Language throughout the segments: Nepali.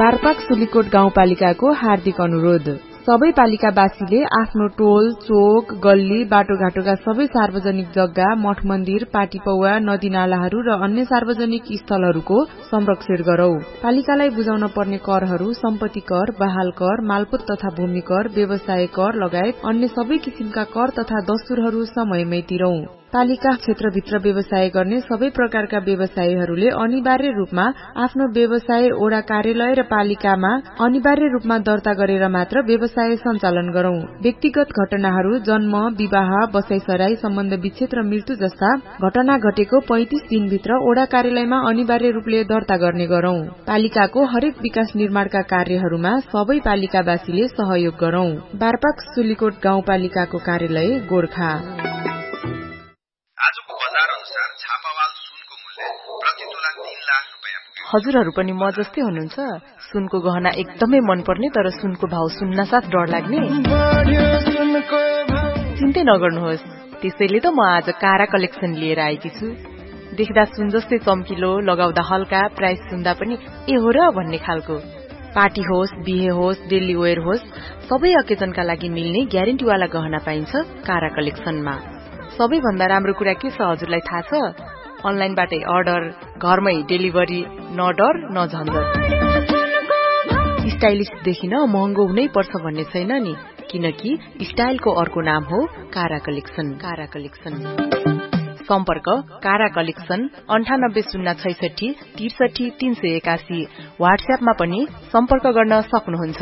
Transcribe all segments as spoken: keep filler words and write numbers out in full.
बारपाक सुलीकोट गाउँपालिकाको हार्दिक अनुरोध। सबै पालिकावासीले आफ्नो टोल, चोक, गल्ली, बाटोघाटोका सबै सार्वजनिक जग्गा, मठ मन्दिर, पाटी पौवा, नदी नालाहरू र अन्य सार्वजनिक स्थलहरूको संरक्षण गरौं। पालिकालाई बुझाउन पर्ने करहरू सम्पत्ति कर, बहाल कर, मालपोत तथा भूमि कर, व्यवसाय कर लगायत अन्य सबै किसिमका कर तथा दस्तुरहरू समयमै तिरौं। पालिका क्षेत्रभित्र व्यवसाय गर्ने सबै प्रकारका व्यवसायीहरूले अनिवार्य रूपमा आफ्नो व्यवसाय ओडा कार्यालय र पालिकामा अनिवार्य रूपमा दर्ता गरेर मात्र व्यवसाय सञ्चालन गरौं। व्यक्तिगत घटनाहरू जन्म, विवाह, बसाइसराई, सम्बन्ध विच्छेद र मृत्यु जस्ता घटना घटेको पैंतीस दिनभित्र ओडा कार्यालयमा अनिवार्य रूपले दर्ता गर्ने गरौं। पालिकाको हरेक विकास निर्माणका कार्यहरूमा सबै पालिकावासीले सहयोग गरौं। बारपाक सुलीकोट गाउँपालिकाको कार्यालय गोर्खा। आजको बजार अनुसार छापावाल सुनको मूल्य प्रति तोला तीन लाख रुपैयाँ पुग्यो। हजुरहरू पनि म जस्तै हुनुहुन्छ? सुनको गहना एकदमै मनपर्ने तर सुनको भाव सुन्नासाथ डर लाग्ने? चिन्तै नगर्नुहोस्, त्यसैले त म आज कारा कलेक्सन लिएर आएकी छु। देख्दा सुन जस्तै चम्किलो, लगाउँदा हल्का, प्राइस सुन्दा पनि ए हो र भन्ने खालको। पार्टी होस्, बिहे होस्, डेली वेयर होस्, सबै अकेजनका लागि मिल्ने ग्यारेन्टीवाला गहना पाइन्छ कारा कलेक्सनमा। सबैभन्दा राम्रो कुरा के छ हजुरलाई थाहा छ? अनलाइनबाटै अर्डर, घरमै डेलिभरी, न डर न झन्झट। स्टाइलिश देखिन महँगो हुनै पर्छ भन्ने छैन नि, किनकि स्टाइलको अर्को नाम हो कारा कलेक्सन। कारा कलेक्सन सम्पर्क कारा कलेक्सन अन्ठानब्बे शून्य छैसठी त्रिसठी तीन सय एकासी। व्हाट्सएपमा पनि सम्पर्क गर्न सक्नुहुन्छ।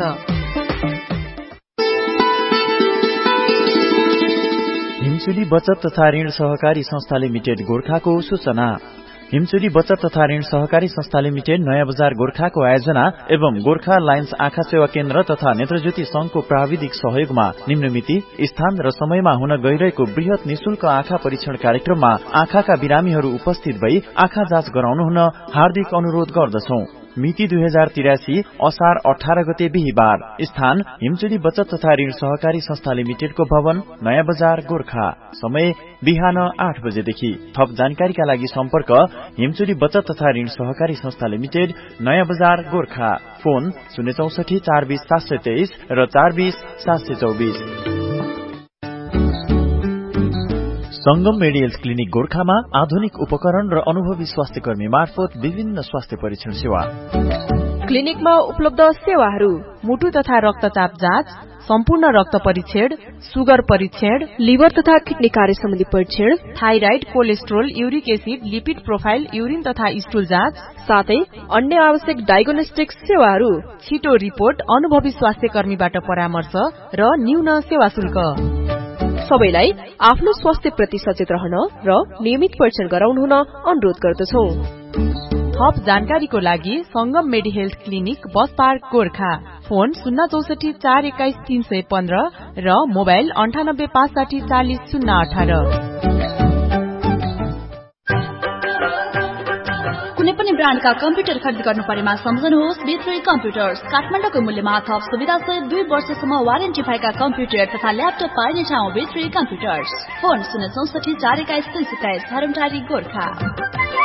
हिमचुली बचत तथा ऋण सहकारी संस्था लिमिटेड गोर्खाको सूचना। हिमचुली बचत तथा ऋण सहकारी संस्था लिमिटेड नयाँ बजार गोर्खाको आयोजना एवं गोर्खा लायन्स आँखा सेवा केन्द्र तथा नेत्रज्योति संघको प्राविधिक सहयोगमा निम्नमिति स्थान र समयमा हुन गइरहेको वृहत निशुल्क आँखा परीक्षण कार्यक्रममा आँखाका बिरामीहरू उपस्थित भई आँखा जाँच गराउनु हुन हार्दिक अनुरोध गर्दछौं। मिति दुई हजार तिरासी असार अठार गते बिहिबार। स्थान हिमचुली बचत तथा ऋण सहकारी संस्था लिमिटेडको भवन नयाँ बजार गोर्खा। समय बिहान आठ बजेदेखि। थप जानकारीका लागि सम्पर्क हिमचुली बचत तथा ऋण सहकारी संस्था लिमिटेड नयाँ बजार गोर्खा। फोन शून्य चौसठी चार बीस सात सय तेइस र चार बीस सात सय चौबीस। संगम मेडिकल क्लिनिक गोर्खामा आधुनिक उपकरण र अनुभवी स्वास्थ्य कर्मी मार्फत विभिन्न स्वास्थ्य परीक्षण सेवा। क्लिनिकमा उपलब्ध सेवाहरू मुटु तथा रक्तचाप जाँच, सम्पूर्ण रक्त परीक्षण, सुगर परीक्षण, लिभर तथा किडनी कार्य सम्बन्धी परीक्षण, thyroid, cholesterol, uric acid, lipid profile, urine तथा स्टुल जाँच, साथै अन्य आवश्यक डायग्नोस्टिक सेवाहरू, छिटो रिपोर्ट, अनुभवी स्वास्थ्य कर्मीबाट परामर्श र न्यून सेवा शुल्क। सबैलाई आफ्नो स्वास्थ्य प्रति सचेत रहन र नियमित परीक्षण गराउनु हुन अनुरोध गर्दछौ। थप जानकारीको लागि संगम मेडी health clinic bus park Gorkha. Phone शून्य चौसठी चार एक्काइस तीन सय पन्ध्र र मोबाइल अन्ठानब्बे पाँच साठी चालिस शून्य अठार। कुनै पनि ब्रान्डका कम्प्युटर खरिद गर्नु परेमा सम्झनुहोस् बी थ्री कम्प्युटर्स। काठमाडौँको मूल्यमा थप सुविधा सहित दुई वर्षसम्म वारेन्टी भएका कम्प्युटर तथा ल्यापटप पाइने ठाउँ बी थ्री कम्प्युटर्स। फोन शून्य चौसठी चार एक्काइस तीन सत्ताइस हरमटारी गोर्खा।